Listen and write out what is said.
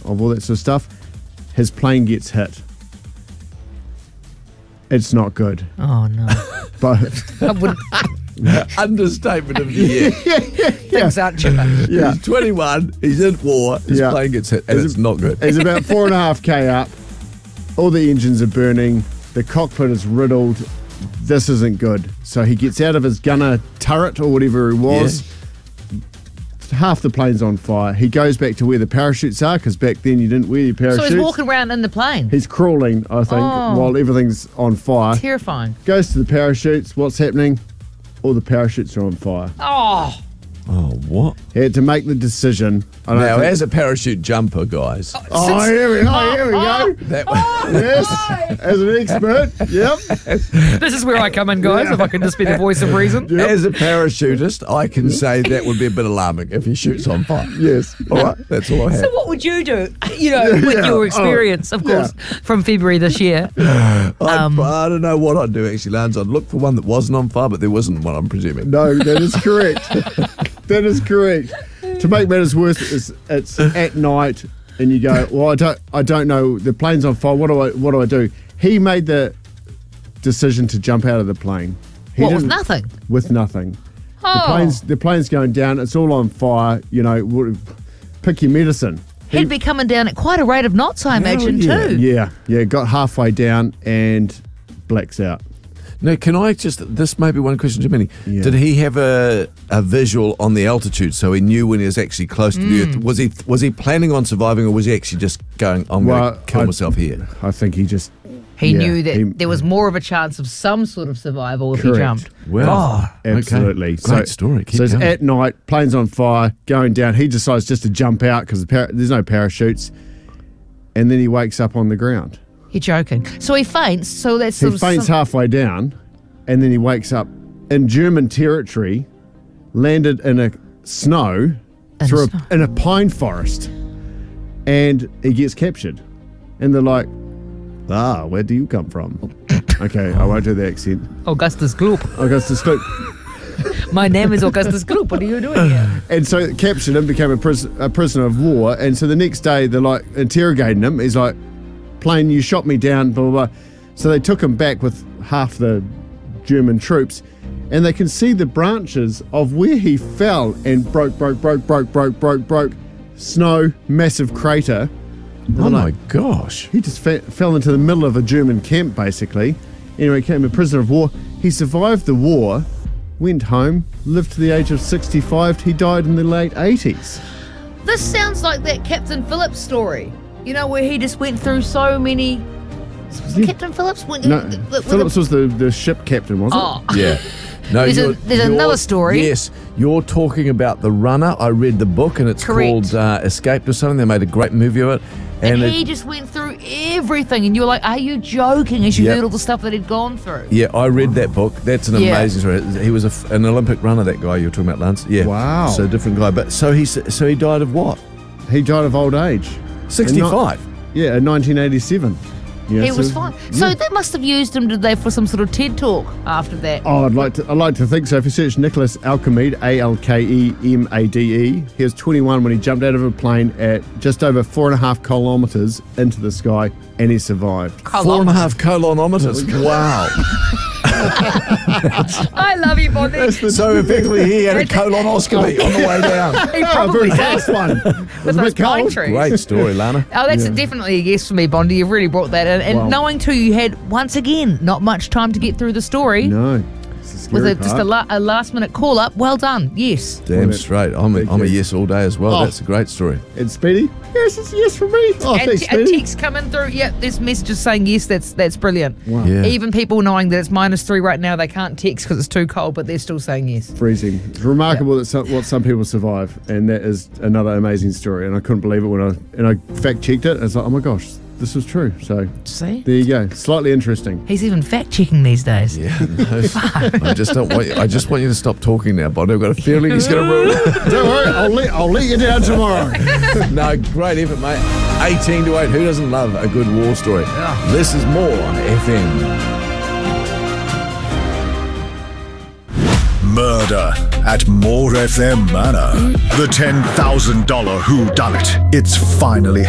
of all that sort of stuff. His plane gets hit. It's not good. Oh, no. But I wouldn't. Understatement of the year. Things aren't cheaper. yeah, He's 21, he's in war, his Yeah. plane gets hit, and it's not good. he's about 4.5K up. All the engines are burning. The cockpit is riddled. This isn't good. So he gets out of his gunner turret or whatever he was. Half the plane's on fire. He goes back to where the parachutes are because back then you didn't wear your parachutes. So he's walking around in the plane. He's crawling, I think, while everything's on fire. Terrifying. Goes to the parachutes. What's happening? All the parachutes are on fire. Oh. Oh, what? He had to make the decision. Now, as a parachute jumper, guys, Here we go. that Yes, as an expert. Yep. This is where I come in, guys, if I can just be the voice of reason. as a parachutist, I can say that would be a bit alarming if he shoots on fire. Yes. All right, that's all I have. So what would you do, with your experience, of course, from February this year? I don't know what I'd do, actually, Lance. I'd look for one that wasn't on fire, but there wasn't one, I'm presuming. No, that is correct. That is correct. To make matters worse, it's at night, and you go, well, I don't know. The plane's on fire. What do I do? He made the decision to jump out of the plane. What, with nothing? With nothing. Oh. The plane's going down. It's all on fire. Pick your medicine. He'd be coming down at quite a rate of knots, I imagine, too. Yeah. Got halfway down and blacks out. No, can I this may be one question too many. Yeah. Did he have a visual on the altitude so he knew when he was actually close to the earth? Was he planning on surviving, or was he actually just going, I'm going to kill myself here? I think he just... He knew that there was more of a chance of some sort of survival if he jumped. Well, absolutely. Okay. Great story. Keep so it's going. at night, plane's on fire, going down. He decides just to jump out because there's no parachutes. And then he wakes up on the ground. You're joking. So he faints. So that's He faints halfway down, and then he wakes up in German territory, landed in a snow, in a pine forest, and he gets captured. And they're like, where do you come from? Okay, I won't do the accent. Augustus Gloop. Augustus Gloop. My name is Augustus Gloop. What are you doing here? And so captured him, became a prisoner of war. And so the next day they're like interrogating him. He's like, plane, you shot me down, blah, blah, blah. So they took him back with half the German troops, and they can see the branches of where he fell and broke. Snow, massive crater. Oh my gosh. He just fell into the middle of a German camp, basically. Anyway, became a prisoner of war. He survived the war, went home, lived to the age of 65. He died in the late 80s. This sounds like that Captain Phillips story. You know, where he just went through so many... Captain Phillips? Phillips was the ship captain, wasn't it? Yeah. No, there's another story. Yes, you're talking about The Runner. I read the book, and it's called Escaped or something. They made a great movie of it. And he just went through everything, and you were like, are you joking? As you heard all the stuff that he'd gone through. Yeah, I read that book. That's an amazing story. He was an Olympic runner, that guy you're talking about, Lance. Yeah. Wow. So different guy. But so he died of what? He died of old age. 65? In 1987. Yeah, he was fine. So that must have used him, did they, for some sort of TED talk after that? Oh, I'd like to think so. If you search Nicholas Alkemade, Alkemade, he was 21 when he jumped out of a plane at just over 4.5 kilometres into the sky, and he survived. 4.5 kilometres. Wow. I love you, Bonnie. So effectively he had a colonoscopy on the way down. He probably fast one. With those pine trees. Great story, Lana. Oh, that's definitely a yes for me, Bondi. You've really brought that in. And knowing too, you had, once again, not much time to get through the story. No. With just a last minute call up. Well done. Yes. Damn straight. I'm a yes all day as well. Oh. That's a great story. And Speedy? Yes, it's a yes for me. Oh, and thanks, a Speedy. text coming through. Yeah, there's messages saying yes. That's brilliant. Wow. Yeah. Even people knowing that it's -3 right now, they can't text because it's too cold, but they're still saying yes. Freezing. It's remarkable what some people survive, and that is another amazing story. And I couldn't believe it when I fact checked it. It's like, oh my gosh, this was true. So See? there you go. Slightly interesting. He's even fact checking these days. Yeah, no, I just want you to stop talking now, Bonnie. I've got a feeling he's going to ruin it. Don't worry, I'll let you down tomorrow. No, great effort, mate. 18 to 8. Who doesn't love a good war story? This is more on FM. Murder at More FM Manor. The $10,000 whodunit. It's finally